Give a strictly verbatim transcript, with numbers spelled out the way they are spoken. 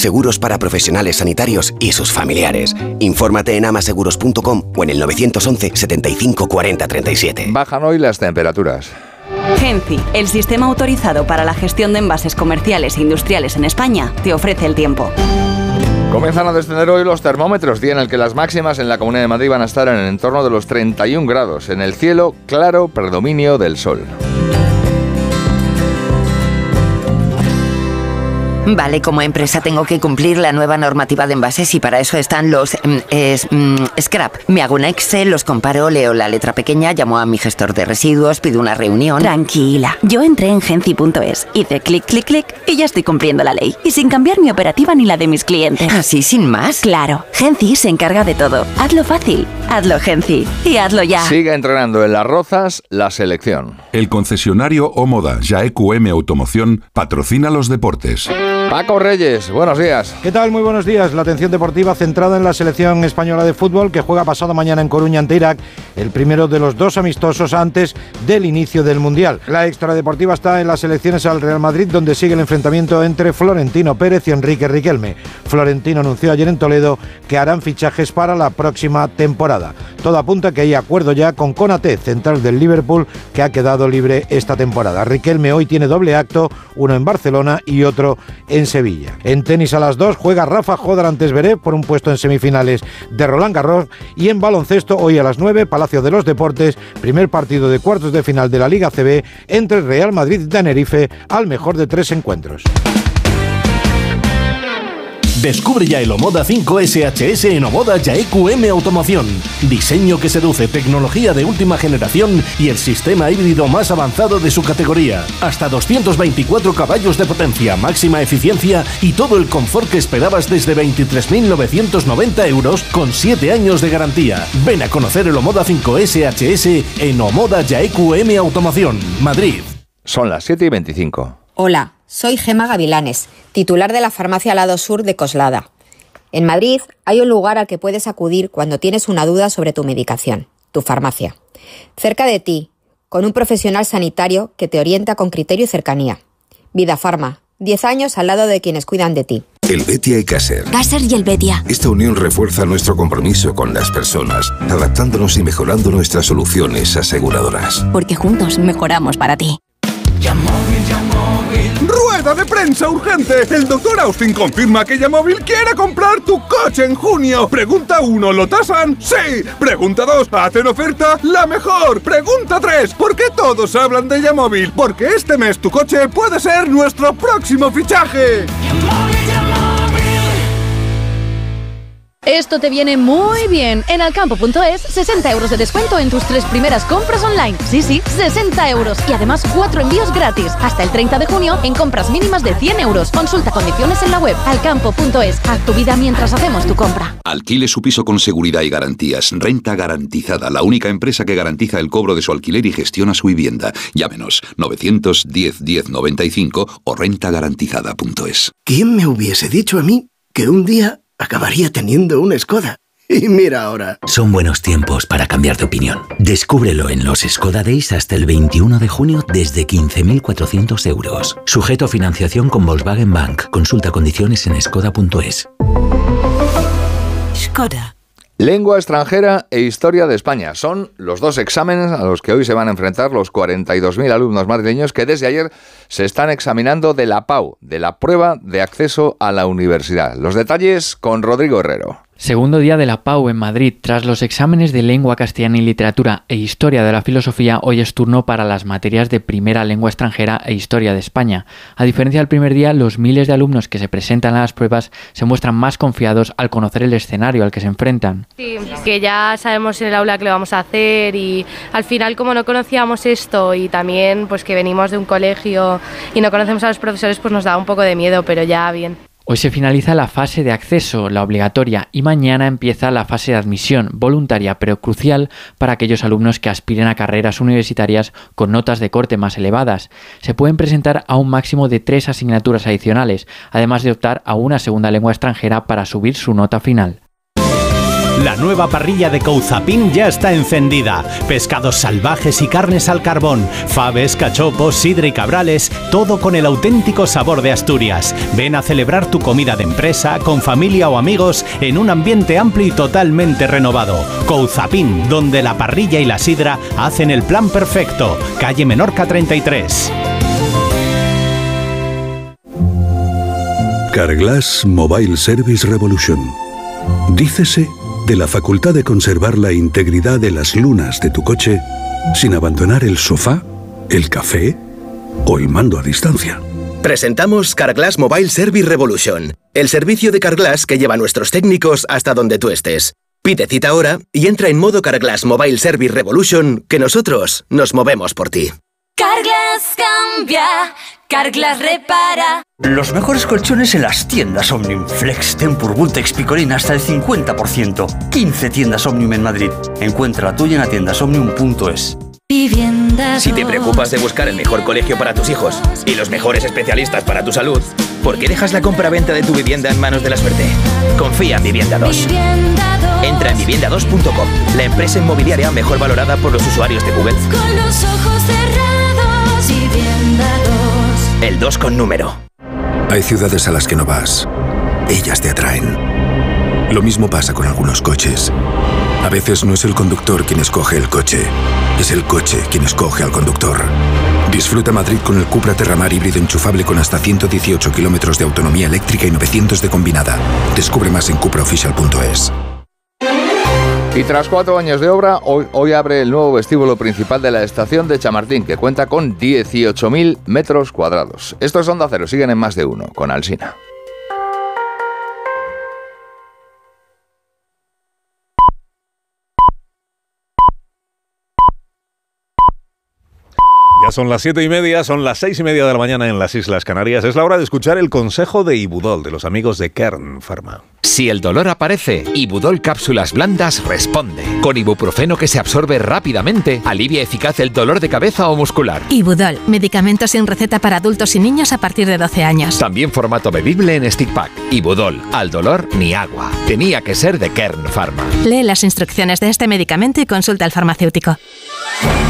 Seguros para profesionales sanitarios y sus familiares. Infórmate en amaseguros punto com o en el nueve once, setenta y cinco, cuarenta, treinta y siete. Bajan hoy las temperaturas. Genci, el sistema autorizado para la gestión de envases comerciales e industriales en España, te ofrece el tiempo. Comienzan a descender hoy los termómetros, día en el que las máximas en la Comunidad de Madrid van a estar en el entorno de los treinta y un grados. En el cielo, claro predominio del sol. Vale, como empresa tengo que cumplir la nueva normativa de envases y para eso están los mm, es, mm, scrap. Me hago un Excel, los comparo, leo la letra pequeña, llamo a mi gestor de residuos, pido una reunión. Tranquila, yo entré en genci punto es, hice clic, clic, clic y ya estoy cumpliendo la ley. Y sin cambiar mi operativa ni la de mis clientes. ¿Así sin más? Claro, Genci se encarga de todo. Hazlo fácil, hazlo Genci y hazlo ya. Sigue entrenando en Las Rozas la selección. El concesionario Omoda Ya E Q M Automoción patrocina los deportes. Paco Reyes, buenos días. ¿Qué tal? Muy buenos días. La atención deportiva centrada en la selección española de fútbol que juega pasado mañana en Coruña ante Irak, el primero de los dos amistosos antes del inicio del Mundial. La extradeportiva está en las elecciones al Real Madrid, donde sigue el enfrentamiento entre Florentino Pérez y Enrique Riquelme. Florentino anunció ayer en Toledo que harán fichajes para la próxima temporada. Todo apunta a que hay acuerdo ya con Konaté, central del Liverpool, que ha quedado libre esta temporada. Riquelme hoy tiene doble acto, uno en Barcelona y otro en Sevilla. En tenis a las dos juega Rafa Jódar ante Zverev por un puesto en semifinales de Roland Garros, y en baloncesto hoy a las nueve, Palacio de los Deportes, primer partido de cuartos de final de la Liga C B entre Real Madrid y Tenerife, al mejor de tres encuentros. Descubre ya el Omoda cinco S H S en Omoda Ya E Q M Automoción. Diseño que seduce, tecnología de última generación y el sistema híbrido más avanzado de su categoría. Hasta doscientos veinticuatro caballos de potencia, máxima eficiencia y todo el confort que esperabas desde veintitrés mil novecientos noventa euros con siete años de garantía. Ven a conocer el Omoda cinco S H S en Omoda Ya E Q M Automoción, Madrid. Son las siete y veinticinco. Hola, soy Gema Gavilanes, titular de la farmacia Lado Sur de Coslada. En Madrid hay un lugar al que puedes acudir cuando tienes una duda sobre tu medicación, tu farmacia. Cerca de ti, con un profesional sanitario que te orienta con criterio y cercanía. Vida Farma, diez años al lado de quienes cuidan de ti. El Betia y Caser. Caser y el Betia. Esta unión refuerza nuestro compromiso con las personas, adaptándonos y mejorando nuestras soluciones aseguradoras. Porque juntos mejoramos para ti. Yamóvil, Yamóvil. ¡Rueda de prensa urgente! El doctor Austin confirma que Yamóvil quiere comprar tu coche en junio. Pregunta uno, ¿lo tasan? ¡Sí! Pregunta dos, ¿hacen oferta? ¡La mejor! Pregunta tres, ¿por qué todos hablan de Yamóvil? Porque este mes tu coche puede ser nuestro próximo fichaje. Yamóvil, Yamóvil. Esto te viene muy bien. En alcampo punto es, sesenta euros de descuento en tus tres primeras compras online. Sí, sí, sesenta euros. Y además cuatro envíos gratis. Hasta el treinta de junio en compras mínimas de cien euros. Consulta condiciones en la web. alcampo punto es. Haz tu vida mientras hacemos tu compra. Alquile su piso con seguridad y garantías. Renta Garantizada, la única empresa que garantiza el cobro de su alquiler y gestiona su vivienda. Llámenos novecientos diez, diez noventa y cinco o renta garantizada punto es. ¿Quién me hubiese dicho a mí que un día acabaría teniendo una Skoda? Y mira ahora. Son buenos tiempos para cambiar de opinión. Descúbrelo en los Skoda Days hasta el veintiuno de junio desde quince mil cuatrocientos euros. Sujeto a financiación con Volkswagen Bank. Consulta condiciones en skoda punto es. Skoda. Lengua extranjera e historia de España. Son los dos exámenes a los que hoy se van a enfrentar los cuarenta y dos mil alumnos madrileños que desde ayer se están examinando de la PAU, de la prueba de acceso a la universidad. Los detalles con Rodrigo Herrero. Segundo día de la PAU en Madrid. Tras los exámenes de lengua castellana y literatura e historia de la filosofía, hoy es turno para las materias de primera lengua extranjera e historia de España. A diferencia del primer día, los miles de alumnos que se presentan a las pruebas se muestran más confiados al conocer el escenario al que se enfrentan. Sí, que ya sabemos en el aula qué le vamos a hacer y al final, como no conocíamos esto y también pues que venimos de un colegio y no conocemos a los profesores, pues nos da un poco de miedo, pero ya bien. Hoy se finaliza la fase de acceso, la obligatoria, y mañana empieza la fase de admisión, voluntaria pero crucial para aquellos alumnos que aspiren a carreras universitarias con notas de corte más elevadas. Se pueden presentar a un máximo de tres asignaturas adicionales, además de optar a una segunda lengua extranjera para subir su nota final. La nueva parrilla de Couzapin ya está encendida. Pescados salvajes y carnes al carbón, faves, cachopos, sidra y cabrales, todo con el auténtico sabor de Asturias. Ven a celebrar tu comida de empresa, con familia o amigos, en un ambiente amplio y totalmente renovado. Couzapin, donde la parrilla y la sidra hacen el plan perfecto. Calle Menorca treinta y tres. Carglass Mobile Service Revolution. Dícese de la facultad de conservar la integridad de las lunas de tu coche sin abandonar el sofá, el café o el mando a distancia. Presentamos Carglass Mobile Service Revolution, el servicio de Carglass que lleva a nuestros técnicos hasta donde tú estés. Pide cita ahora y entra en modo Carglass Mobile Service Revolution, que nosotros nos movemos por ti. Carglass cambia, Carglass repara. Los mejores colchones en las tiendas Omnium. Flex, Tempur, Vultex, Picolín hasta el cincuenta por ciento. quince tiendas Omnium en Madrid. Encuentra la tuya en atiendas omnium punto es. Si te preocupas de buscar el mejor colegio para tus hijos y los mejores especialistas para tu salud, ¿por qué dejas la compra-venta de tu vivienda en manos de la suerte? Confía en Vivienda dos. Entra en vivienda dos punto com, la empresa inmobiliaria mejor valorada por los usuarios de Google. Con los ojos cerrados, Vivienda dos. El dos con número. Hay ciudades a las que no vas. Ellas te atraen. Lo mismo pasa con algunos coches. A veces no es el conductor quien escoge el coche, es el coche quien escoge al conductor. Disfruta Madrid con el Cupra Terramar híbrido enchufable con hasta ciento dieciocho kilómetros de autonomía eléctrica y novecientos de combinada. Descubre más en cupra oficial punto es. Y tras cuatro años de obra, hoy, hoy abre el nuevo vestíbulo principal de la estación de Chamartín, que cuenta con dieciocho mil metros cuadrados. Estos Onda Cero siguen en Más de Uno, con Alsina. Ya son las siete y media, son las seis y media de la mañana en las Islas Canarias. Es la hora de escuchar el consejo de Ibudol, de los amigos de Kern Pharma. Si el dolor aparece, Ibudol Cápsulas Blandas responde. Con ibuprofeno que se absorbe rápidamente, alivia eficaz el dolor de cabeza o muscular. Ibudol, medicamento sin receta para adultos y niños a partir de doce años. También formato bebible en stick pack. Ibudol, al dolor ni agua. Tenía que ser de Kern Pharma. Lee las instrucciones de este medicamento y consulta al farmacéutico.